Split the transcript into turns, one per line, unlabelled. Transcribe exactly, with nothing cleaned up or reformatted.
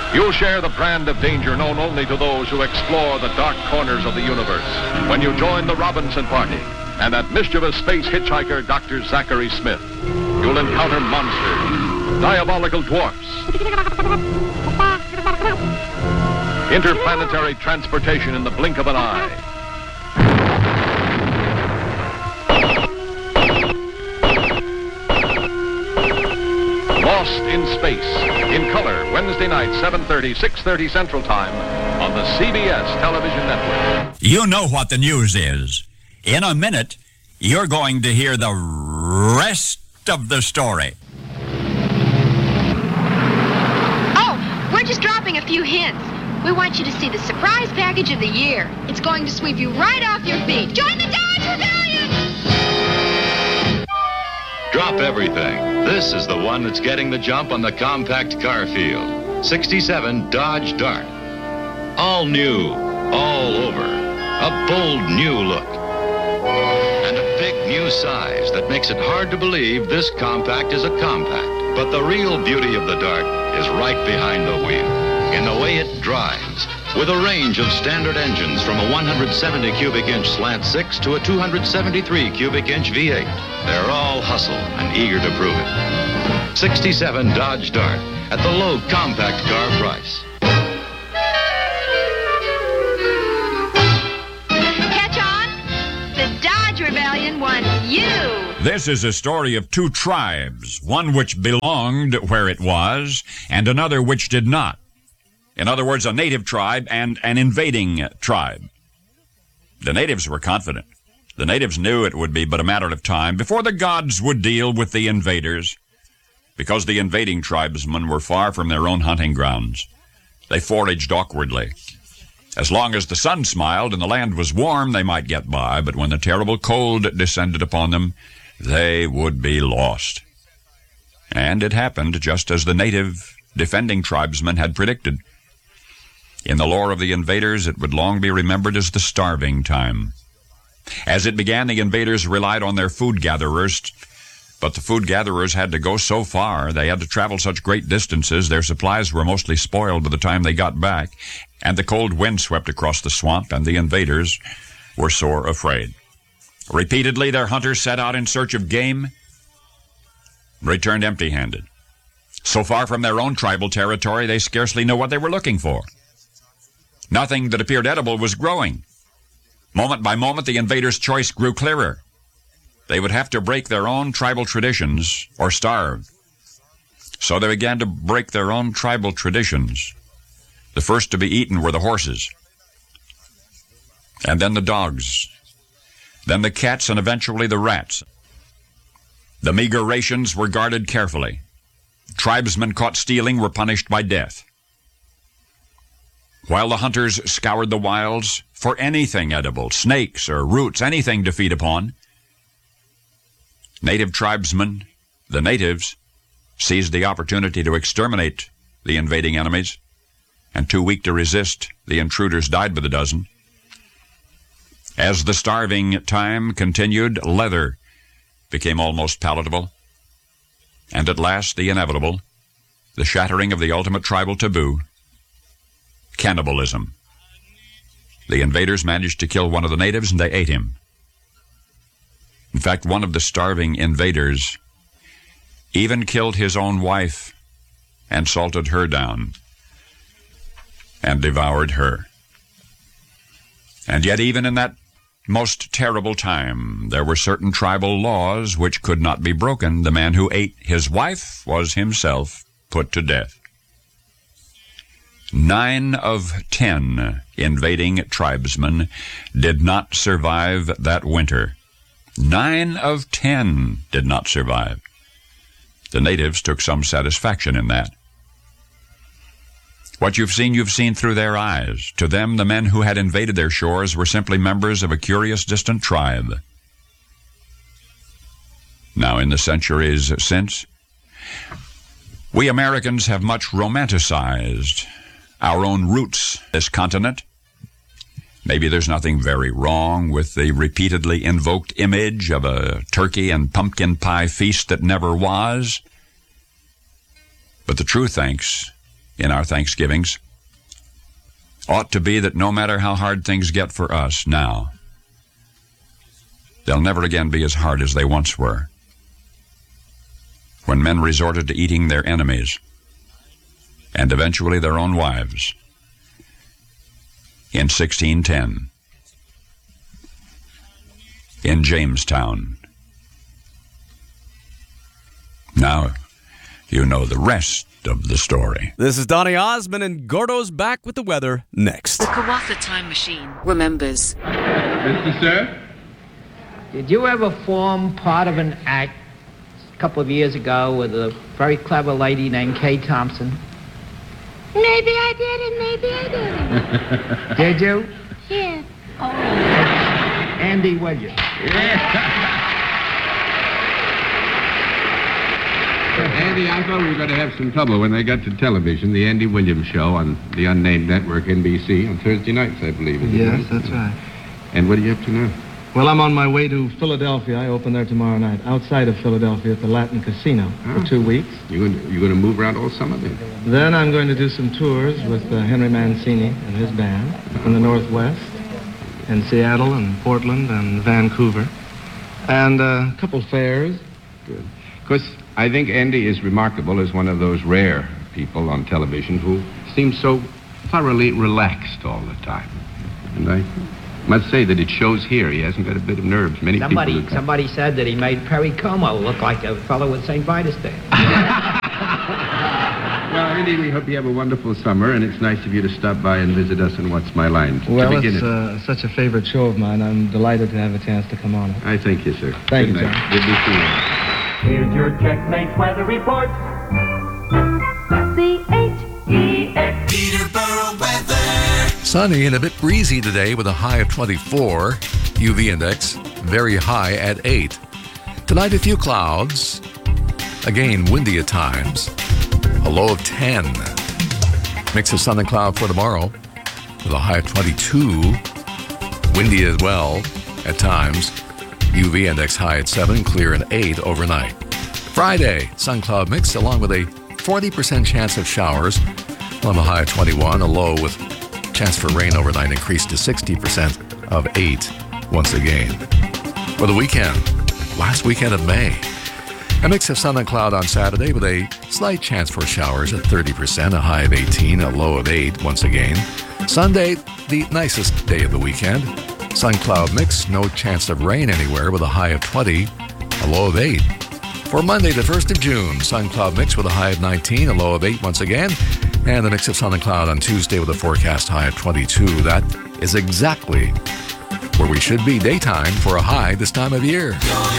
You'll share the brand of danger known only to those who explore the dark corners of the universe when you join the Robinson Party and that mischievous space hitchhiker, Doctor Zachary Smith. You'll encounter monsters, diabolical dwarfs, interplanetary transportation in the blink of an eye. Lost in Space, in color, Wednesday night, seven thirty, six thirty Central Time on the C B S Television Network.
You know what the news is. In a minute, you're going to hear the rest of the story.
Oh, we're just dropping a few hints. We want you to see the surprise package of the year. It's going to sweep you right off your feet. Join the Dodge Rebellion!
Drop everything. This is the one that's getting the jump on the compact car field. sixty-seven Dodge Dart. All new, all over. A bold new look. And a big new size that makes it hard to believe this compact is a compact. But the real beauty of the Dart is right behind the wheel, in the way it drives. With a range of standard engines from a one hundred seventy cubic inch slant six to a two hundred seventy-three cubic inch V eight. They're all hustle and eager to prove it. sixty-seven Dodge Dart at the low compact car price.
Catch on? The Dodge Rebellion wants you.
This is a story of two tribes, one which belonged where it was, and another which did not. In other words, a native tribe and an invading tribe. The natives were confident. The natives knew it would be but a matter of time before the gods would deal with the invaders, because the invading tribesmen were far from their own hunting grounds. They foraged awkwardly. As long as the sun smiled and the land was warm, they might get by, but when the terrible cold descended upon them, they would be lost. And it happened just as the native defending tribesmen had predicted. In the lore of the invaders, it would long be remembered as the starving time. As it began, the invaders relied on their food gatherers, but the food gatherers had to go so far, they had to travel such great distances, their supplies were mostly spoiled by the time they got back, and the cold wind swept across the swamp, and the invaders were sore afraid. Repeatedly, their hunters set out in search of game, returned empty-handed. So far from their own tribal territory, they scarcely knew what they were looking for. Nothing that appeared edible was growing. Moment by moment, the invaders' choice grew clearer. They would have to break their own tribal traditions or starve. So they began to break their own tribal traditions. The first to be eaten were the horses, and then the dogs, then the cats, and eventually the rats. The meager rations were guarded carefully. Tribesmen caught stealing were punished by death. While the hunters scoured the wilds for anything edible, snakes or roots, anything to feed upon, native tribesmen, the natives, seized the opportunity to exterminate the invading enemies, and too weak to resist, the intruders died by the dozen. As the starving time continued, leather became almost palatable, and at last the inevitable, the shattering of the ultimate tribal taboo, cannibalism. The invaders managed to kill one of the natives, and they ate him. In fact, one of the starving invaders even killed his own wife and salted her down and devoured her. And yet even in that most terrible time, there were certain tribal laws which could not be broken. The man who ate his wife was himself put to death. Nine of ten invading tribesmen did not survive that winter. Nine of ten did not survive. The natives took some satisfaction in that. What you've seen, you've seen through their eyes. To them, the men who had invaded their shores were simply members of a curious, distant tribe. Now, in the centuries since, we Americans have much romanticized our own roots, this continent. Maybe there's nothing very wrong with the repeatedly invoked image of a turkey and pumpkin pie feast that never was. But the true thanks in our Thanksgivings ought to be that no matter how hard things get for us now, they'll never again be as hard as they once were, when men resorted to eating their enemies and eventually their own wives in sixteen ten in Jamestown. Now you know the rest of the story.
This is Donny Osmond, and Gordo's back with the weather next.
The Kawatha Time Machine remembers.
Mister Sir?
Did you ever form part of an act a couple of years ago with a very clever lady named Kay Thompson?
Maybe I did and maybe I didn't.
Did you?
Yeah.
Oh. Andy Williams.
Andy, I thought we were going to have some trouble when they got to television, the Andy Williams Show on the unnamed network N B C on Thursday nights, I believe.
Yes, that's right.
And what are you up to now?
Well, I'm on my way to Philadelphia. I open there tomorrow night, outside of Philadelphia at the Latin Casino
Oh.
for two weeks.
You're going, to, you're going to move around all summer then?
Then I'm going to do some tours with uh, Henry Mancini and his band in the Northwest, in Seattle and Portland and Vancouver, and uh, a couple fairs.
Good. Of course, I think Andy is remarkable as one of those rare people on television who seems so thoroughly relaxed all the time. And I must say that it shows here. He hasn't got a bit of nerves. Many
Somebody,
people...
somebody said that he made Perry Como look like a fellow with Saint Vitus Day.
Well, Andy, we hope you have a wonderful summer, and it's nice of you to stop by and visit us in What's My Line.
Well,
to begin
it's
it.
uh, such a favorite show of mine. I'm delighted to have a chance to come on it.
I thank you, sir.
Thank
Good
you,
night.
John.
Good to see you.
Here's your Checkmate weather report. C H E X
Peterborough weather. Sunny and a bit breezy today with a high of twenty-four. U V index very high at eight. Tonight a few clouds. Again windy at times. A low of ten. Mix of sun and cloud for tomorrow with a high of twenty-two. Windy as well at times. U V index high at seven, clear at eight overnight. Friday, sun cloud mix along with a forty percent chance of showers. On a high of twenty-one, a low with chance for rain overnight increased to sixty percent of eight once again. For the weekend, last weekend of May, a mix of sun and cloud on Saturday with a slight chance for showers at thirty percent, a high of eighteen, a low of eight once again. Sunday, the nicest day of the weekend. Sun cloud mix, no chance of rain anywhere with a high of twenty, a low of eight. For Monday, the first of June, sun cloud mix with a high of nineteen, a low of eight once again. And the mix of sun and cloud on Tuesday with a forecast high of twenty-two. That is exactly where we should be daytime for a high this time of year.